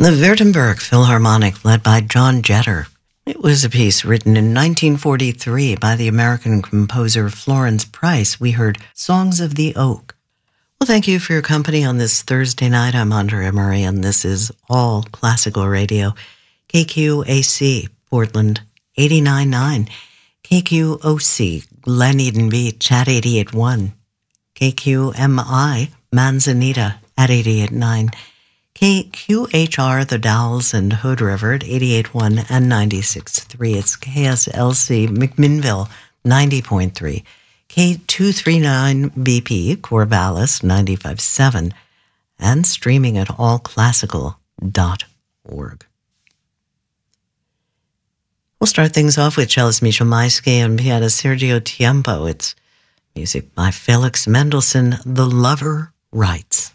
The Württemberg Philharmonic, led by John Jetter. It was a piece written in 1943 by the American composer Florence Price. We heard Songs of the Oak. Well, thank you for your company on this Thursday night. I'm Andrea Murray, and this is All Classical Radio. KQAC, Portland, 89.9. KQOC, Glen Eden Beach at 88.1. KQMI, Manzanita at 88.9. KQHR, The Dalles and Hood River at 88.1 and 96.3. It's KSLC, McMinnville, 90.3. K239BP, Corvallis, 95.7. And streaming at allclassical.org. We'll start things off with cellist Michel Maisky and pianist Sergio Tiempo. It's music by Felix Mendelssohn, The Lover Writes.